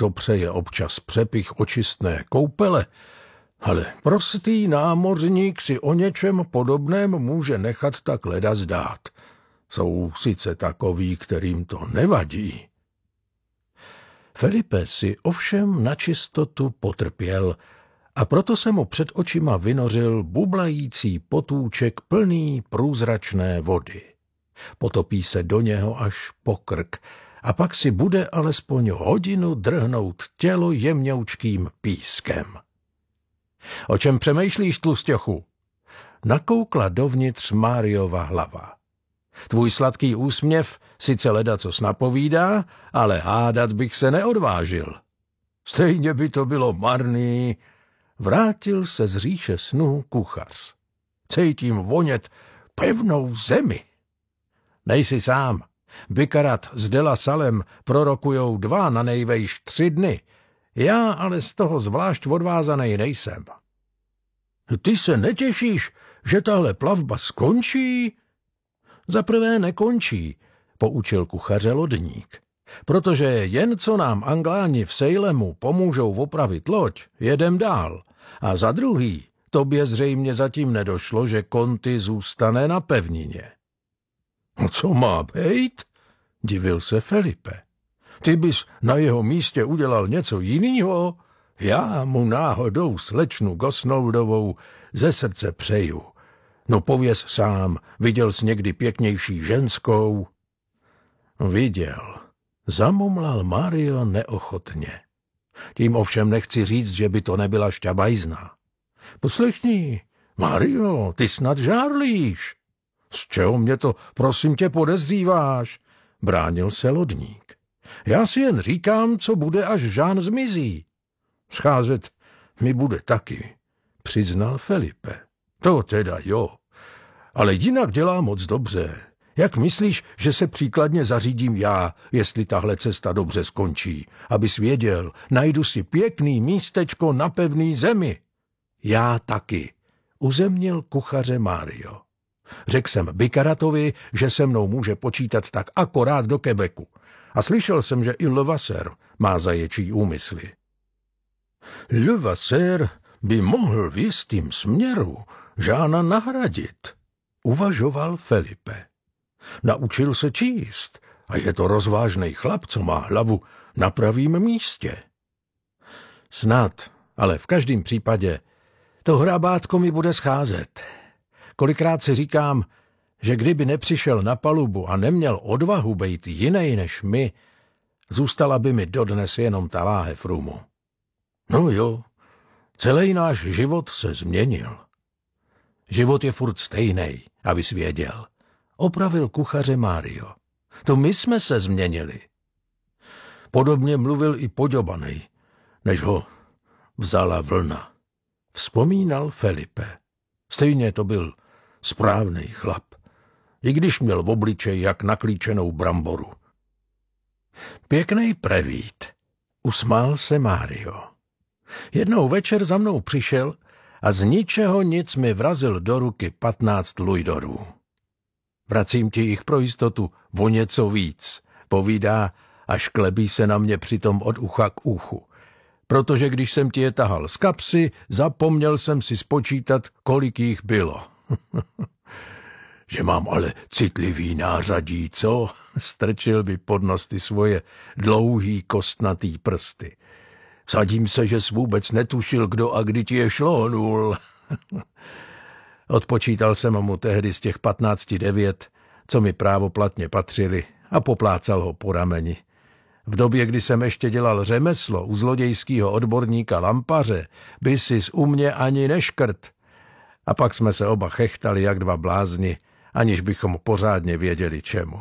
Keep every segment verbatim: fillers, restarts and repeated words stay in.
to přeje občas přepich očistné koupele, ale prostý námořník si o něčem podobném může nechat tak leda zdát. Jsou sice takoví, kterým to nevadí. Felipe si ovšem na čistotu potrpěl a proto se mu před očima vynořil bublající potůček plný průzračné vody. Potopí se do něho až po krk a pak si bude alespoň hodinu drhnout tělo jemňoučkým pískem. O čem přemýšlíš, tlustěchu? Nakoukla dovnitř Máriova hlava. Tvůj sladký úsměv sice ledacos napovídá, ale hádat bych se neodvážil. Stejně by to bylo marný. Vrátil se z říše snů kuchař. Cítím vonět pevnou zemi. Nejsi sám. Bikarat s Dela Salem prorokujou dva na nejvejš tři dny. Já ale z toho zvlášť odvázanej nejsem. Ty se netěšíš, že tahle plavba skončí? Zaprvé nekončí, poučil kuchaře lodník, protože jen co nám Angláni v Sejlemu pomůžou opravit loď, jedem dál. A za druhý, tobě zřejmě zatím nedošlo, že Conti zůstane na pevnině. Co má bejt? Divil se Felipe. Ty bys na jeho místě udělal něco jinýho? Já mu náhodou slečnu Gosnoldovou ze srdce přeju. No pověz sám, viděl jsi někdy pěknější ženskou? Viděl. Zamumlal Mario neochotně. Tím ovšem nechci říct, že by to nebyla šťabajzna. Poslechni, Mario, ty snad žárlíš. Z čeho mě to, prosím tě, podezříváš? Bránil se lodník. Já si jen říkám, co bude, až Žán zmizí. Scházet mi bude taky, přiznal Felipe. To teda jo, ale jinak dělá moc dobře. Jak myslíš, že se příkladně zařídím já, jestli tahle cesta dobře skončí? Abys věděl, najdu si pěkný místečko na pevný zemi. Já taky, uzemnil kuchaře Mário. Řekl jsem Bikaratovi, že se mnou může počítat tak akorát do Quebecu. A slyšel jsem, že i Levasseur má zaječí úmysly. Levasseur by mohl v jistým směru Žána nahradit, uvažoval Felipe. Naučil se číst a je to rozvážnej chlap, co má hlavu na pravým místě. Snad, ale v každém případě to hrabátko mi bude scházet. Kolikrát si říkám, že kdyby nepřišel na palubu a neměl odvahu být jinej než my, zůstala by mi dodnes jenom ta láhev rumu. No jo, celý náš život se změnil. Život je furt stejnej, abys věděl. Opravil kuchaře Mário. To my jsme se změnili. Podobně mluvil i Poďobanej, než ho vzala vlna. Vzpomínal Felipe. Stejně to byl správnej chlap, i když měl v obličeji jak naklíčenou bramboru. Pěknej prevít, usmál se Mário. Jednou večer za mnou přišel a z ničeho nic mi vrazil do ruky patnáct lujdorů. Vracím ti jich pro jistotu o něco víc, povídá a šklebí se na mě přitom od ucha k uchu. Protože když jsem ti je tahal z kapsy, zapomněl jsem si spočítat, kolik jich bylo. Že mám ale citlivý nářadí, co? Strčil by pod nos ty svoje dlouhý kostnatý prsty. Vsadím se, že jsi vůbec netušil, kdo a kdy ti je šlohnul. Odpočítal jsem mu tehdy z těch patnácti devět, co mi právoplatně patřili, a poplácal ho po rameni. V době, kdy jsem ještě dělal řemeslo u zlodějského odborníka Lampaře, by sis u mě ani neškrt. A pak jsme se oba chechtali jak dva blázni, aniž bychom pořádně věděli čemu.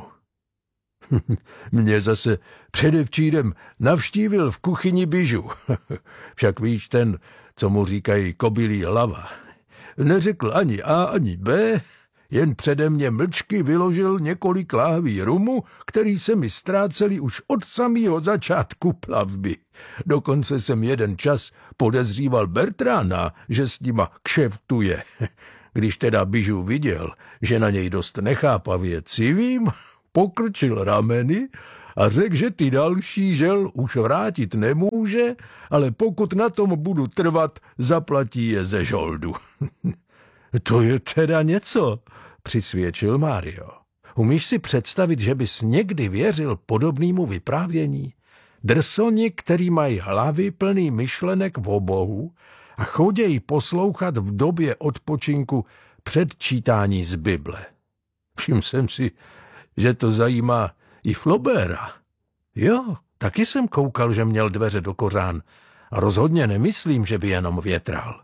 Mě zase předevčírem navštívil v kuchyni Bižu. Však víš, ten, co mu říkají kobylí hlava. Neřekl ani A, ani B, jen přede mě mlčky vyložil několik láhví rumu, který se mi ztráceli už od samého začátku plavby. Dokonce jsem jeden čas podezříval Bertrána, že s nima kšeftuje. Když teda Bižu viděl, že na něj dost nechápavě civím, pokrčil rameny a řekl, že ty další žel už vrátit nemůže, ale pokud na tom budu trvat, zaplatí je ze žoldu. To je teda něco, přisvědčil Mário. Umíš si představit, že bys někdy věřil podobnému vyprávění? Drsoni, který mají hlavy plný myšlenek o Bohu a chodějí poslouchat v době odpočinku předčítání z Bible. Všiml jsem si, že to zajímá i Flaubera. Jo, taky jsem koukal, že měl dveře do kořán a rozhodně nemyslím, že by jenom větral.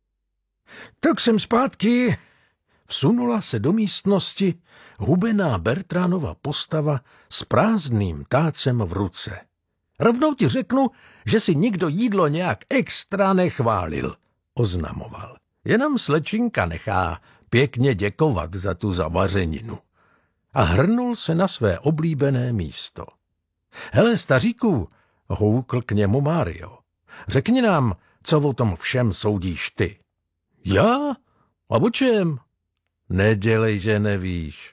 Tak jsem zpátky. Vsunula se do místnosti hubená Bertránova postava s prázdným tácem v ruce. Rovnou ti řeknu, že si nikdo jídlo nějak extra nechválil, oznamoval. Jenom slečinka nechá pěkně děkovat za tu zavařeninu. A hrnul se na své oblíbené místo. Hele, staříku, houkl k němu Mário. Řekni nám, co o tom všem soudíš ty. Já? A o čem? Nedělej, že nevíš.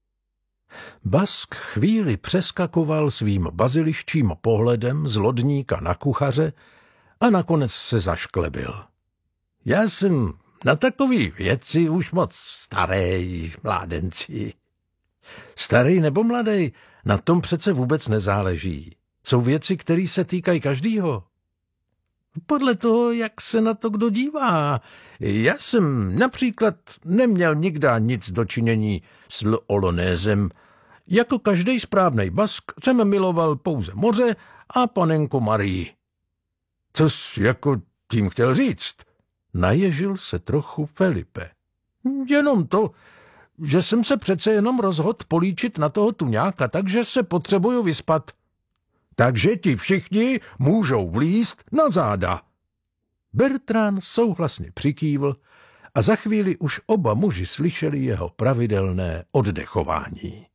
Bask chvíli přeskakoval svým baziliščím pohledem z lodníka na kuchaře a nakonec se zašklebil. Já jsem na takový věci už moc starý, mládenci. Starý nebo mladý, na tom přece vůbec nezáleží. Jsou věci, které se týkají každýho. Podle toho, jak se na to kdo dívá. Já jsem například neměl nikdy nic dočinění s L'Olonézem. Jako každý správnej Bask jsem miloval pouze moře a panenku Marii. Co jsi jako tím chtěl říct? Naježil se trochu Felipe. Jenom to, že jsem se přece jenom rozhodl políčit na toho tuňáka, takže se potřebuju vyspat. Takže ti všichni můžou vlízt na záda. Bertrán souhlasně přikývl a za chvíli už oba muži slyšeli jeho pravidelné oddechování.